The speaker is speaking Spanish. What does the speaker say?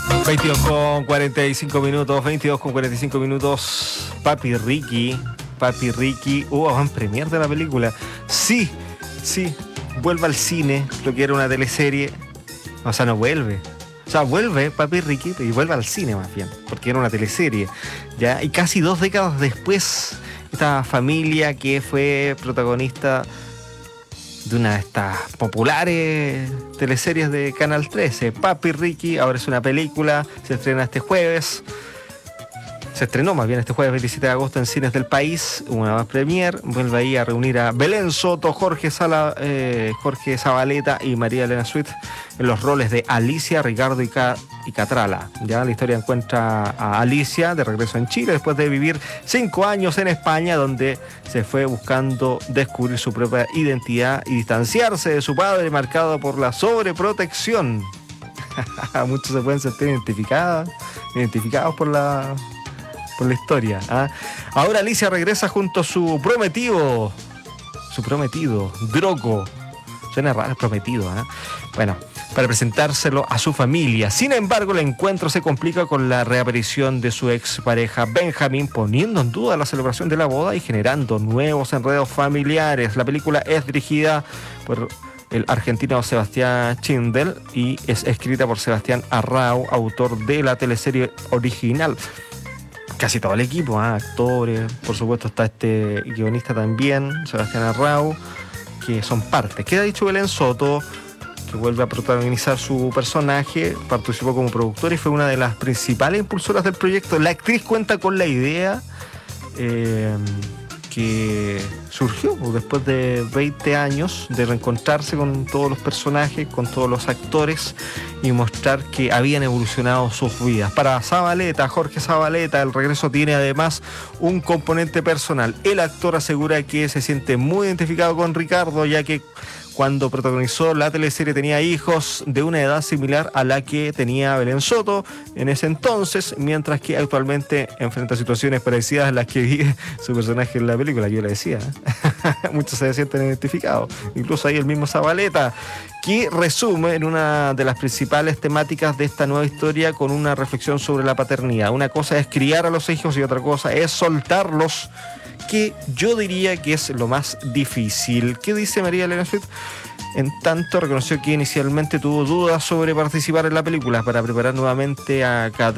22:45 minutos. Papi Ricky. Van premier de la película. Sí, vuelve al cine, lo que era una teleserie. O sea, no vuelve. O sea, vuelve Papi Ricky y vuelve al cine más bien, porque era una teleserie. ¿Ya? Y casi 2 décadas después, esta familia que fue protagonista de una de estas populares teleseries de Canal 13, Papi Ricky, ahora es una película, se estrena este jueves. Se estrenó más bien este jueves 27 de agosto en cines del país, una más premier. Vuelve ahí a reunir a Belén Soto, Jorge Zabaleta y María Elena Sweet en los roles de Alicia, Ricardo y Catrala. Ya la historia encuentra a Alicia de regreso en Chile después de vivir 5 años en España, donde se fue buscando descubrir su propia identidad y distanciarse de su padre marcado por la sobreprotección. Muchos se pueden sentir identificados por la historia. Ahora Alicia regresa junto a su prometido, Drogo. Suena raro el prometido, Bueno, para presentárselo a su familia. Sin embargo, el encuentro se complica con la reaparición de su expareja Benjamín, poniendo en duda la celebración de la boda y generando nuevos enredos familiares. La película es dirigida por el argentino Sebastián Schindel y es escrita por Sebastián Arrau, autor de la teleserie original. Casi todo el equipo, actores, por supuesto está este guionista también, Sebastián Arrau, que son parte. Queda dicho Belén Soto, que vuelve a protagonizar su personaje, participó como productora y fue una de las principales impulsoras del proyecto. La actriz cuenta con la idea que surgió después de 20 años de reencontrarse con todos los personajes, con todos los actores y mostrar que habían evolucionado sus vidas. Para Jorge Zabaleta, el regreso tiene además un componente personal. El actor asegura que se siente muy identificado con Ricardo, ya que cuando protagonizó la teleserie tenía hijos de una edad similar a la que tenía Belén Soto en ese entonces, mientras que actualmente enfrenta situaciones parecidas a las que vive su personaje en la película. Yo le decía, muchos se sienten identificados, incluso ahí el mismo Zabaleta, que resume en una de las principales temáticas de esta nueva historia con una reflexión sobre la paternidad. Una cosa es criar a los hijos y otra cosa es soltarlos, que yo diría que es lo más difícil. ¿Qué dice María Elena Sweet? En tanto, reconoció que inicialmente tuvo dudas sobre participar en la película para preparar nuevamente a cada